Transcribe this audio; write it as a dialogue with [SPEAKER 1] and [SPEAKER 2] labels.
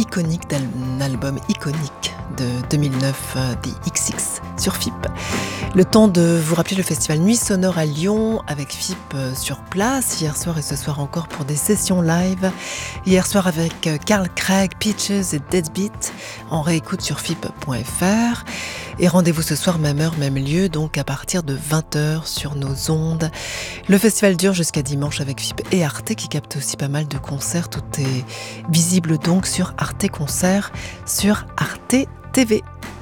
[SPEAKER 1] iconique d'un album iconique de 2009 des XX sur FIP. Le temps de vous rappeler le festival Nuit Sonore à Lyon avec FIP sur place hier soir et ce soir encore pour des sessions live. Hier soir avec Carl Craig, Peaches et Deadbeat en réécoute sur FIP.fr. Et rendez-vous ce soir, même heure, même lieu, donc à partir de 20h sur nos ondes. Le festival dure jusqu'à dimanche avec FIP et Arte qui capte aussi pas mal de concerts. Tout est visible donc sur Arte Concert, sur Arte TV.